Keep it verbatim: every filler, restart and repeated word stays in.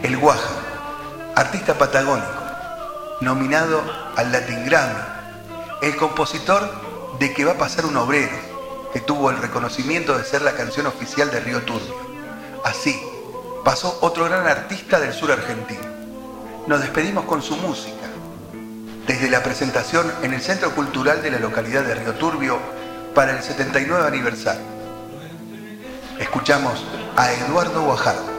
El Guaja, artista patagónico, nominado al Latin Grammy, el compositor de Que va a pasar un obrero, que tuvo el reconocimiento de ser la canción oficial de Río Turbio. Así, pasó otro gran artista del sur argentino. Nos despedimos con su música, desde la presentación en el Centro Cultural de la localidad de Río Turbio para el setenta y nueve aniversario. Escuchamos a Eduardo Guajardo.